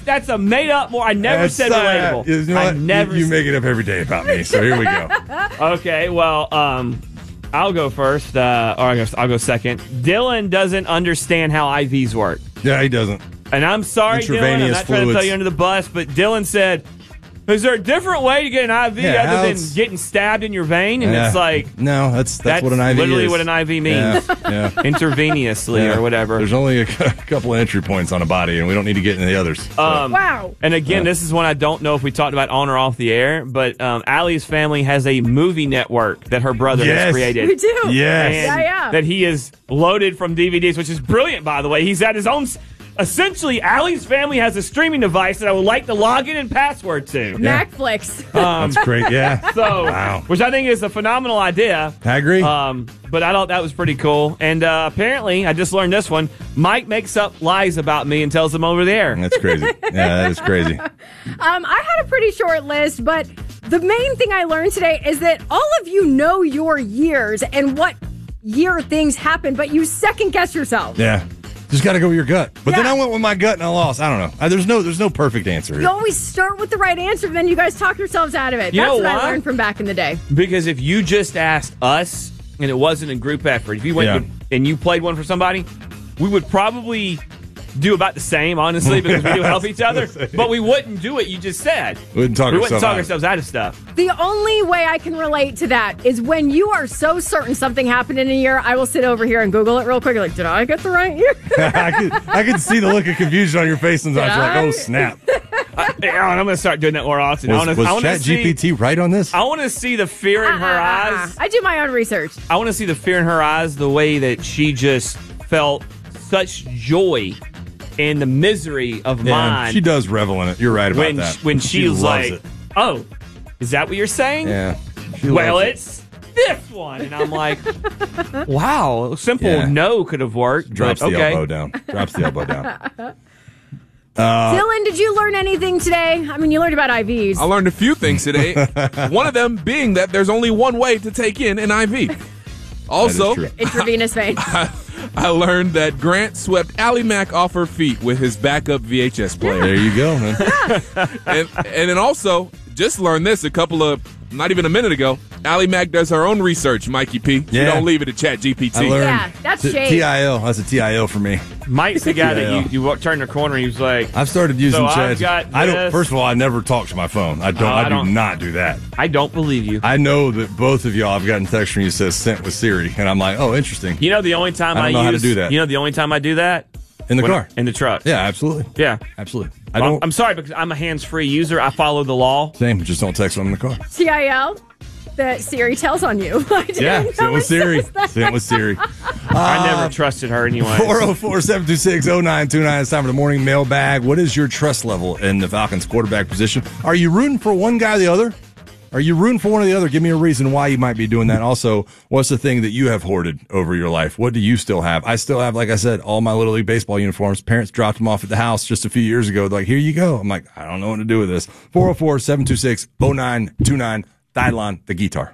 that's a made-up more. I never said relatable. You know I never. You make it up every day about me, so here we go. Okay, well, I'll go first, or I'll go second. Dylan doesn't understand how IVs work. Yeah, he doesn't. And I'm sorry, Dylan. I'm not trying to throw you under the bus, but Dylan said, is there a different way to get an IV other than getting stabbed in your vein? And it's like... No, that's what an IV is. Literally what an IV means. Yeah. Intravenously or whatever. There's only a couple of entry points on a body, and we don't need to get into the others. So. Wow. And again, this is one I don't know if we talked about on or off the air, but Allie's family has a movie network that her brother has created. We do. Yes. Yeah. That he is loaded from DVDs, which is brilliant, by the way. He's at his own... Essentially, Allie's family has a streaming device that I would like to log in and password to. Netflix. That's great, yeah. So, wow. Which I think is a phenomenal idea. I agree. But I thought that was pretty cool. And apparently, I just learned this one. Mike makes up lies about me and tells them over there. That's crazy. Yeah, that is crazy. I had a pretty short list, but the main thing I learned today is that all of you know your years and what year things happen, but you second guess yourself. Yeah. Just got to go with your gut. But then I went with my gut and I lost. I don't know. There's no perfect answer here. You always start with the right answer, then you guys talk yourselves out of it. That's what I learned from back in the day. Because if you just asked us and it wasn't a group effort, if you went and you played one for somebody, we would probably do about the same, honestly, because we do help each other. But we wouldn't do what you just said. We wouldn't talk ourselves out of stuff. The only way I can relate to that is when you are so certain something happened in a year, I will sit over here and Google it real quick. You're like, did I get the right year? I could see the look of confusion on your face and I was like, oh, snap. I'm going to start doing that more often. Was ChatGPT right on this? I want to see the fear in her eyes. I do my own research. I want to see the fear in her eyes, the way that she just felt such joy in the misery of mine. She does revel in it. You're right about that. When she was like, oh, is that what you're saying? Yeah. Well, it's this one. And I'm like, wow, simple no could have worked. Drops the elbow down. Drops the elbow down. Dylan, did you learn anything today? I mean, you learned about IVs. I learned a few things today. One of them being that there's only one way to take in an IV. Also, intravenous vein. I learned that Grant swept Allie Mack off her feet with his backup VHS player. There you go, man. And then also, just learned this not even a minute ago. Allie Mack does her own research, Mikey P. You don't leave it to ChatGPT. Yeah, that's shade. TIL. That's a TIL for me. Mike's the guy that you turned the corner and he was like, I've started using Chat. I don't. First of all, I never talk to my phone. I do not do that. I don't believe you. I know that both of y'all have gotten text from you that says sent with Siri, and I'm like, oh, interesting. You know the only time I don't know how to do that. You know the only time I do that? In the car. In the truck. Yeah, absolutely. Yeah. Absolutely. I'm sorry because I'm a hands-free user. I follow the law. Same. Just don't text when I'm in the car. TIL. That Siri tells on you. Sent with Siri. Sent with Siri. I never trusted her anyway. 404-726-0929. It's time for the morning mailbag. What is your trust level in the Falcons quarterback position? Are you rooting for one guy or the other? Are you rooting for one or the other? Give me a reason why you might be doing that. Also, what's the thing that you have hoarded over your life? What do you still have? I still have, like I said, all my Little League baseball uniforms. Parents dropped them off at the house just a few years ago. They're like, here you go. I'm like, I don't know what to do with this. 404-726-0929. Dylon, the guitar.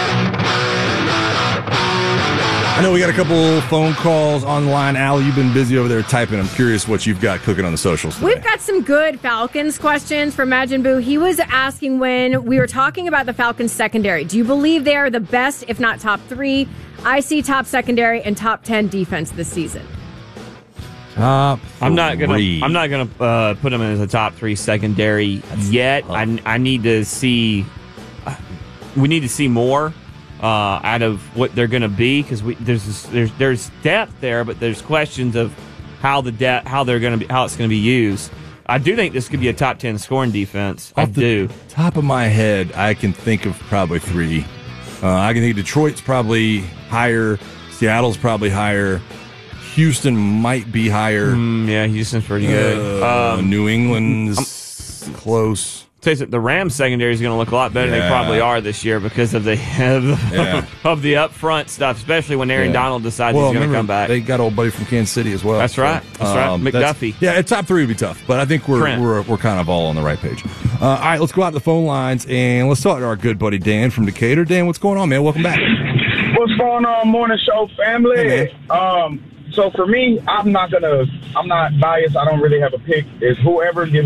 I know we got a couple phone calls on the line. Al, you've been busy over there typing. I'm curious what you've got cooking on the socials today. We've got some good Falcons questions from Majin Buu. He was asking when we were talking about the Falcons secondary, do you believe they are the best, if not top 3? I see top secondary and top 10 defense this season. Top I'm not gonna put them in the top 3 secondary yet. I need to see. We need to see more out of what they're going to be because there's depth there, but there's questions of how it's going to be used. I do think this could be a top 10 scoring defense. Off the top of my head, I can think of probably 3. I can think Detroit's probably higher. Seattle's probably higher. Houston might be higher. Yeah, Houston's pretty good. New England's close. The Rams secondary is going to look a lot better than they probably are this year because of the up front stuff, especially when Aaron Donald decides he's going to come back. They got old buddy from Kansas City as well. That's right. McDuffie. Top 3 would be tough, but I think we're kind of all on the right page. All right, let's go out to the phone lines and let's talk to our good buddy Dan from Decatur. Dan, what's going on, man? Welcome back. What's going on, morning show family? Hey, so for me, I'm not biased. I don't really have a pick. It's whoever gives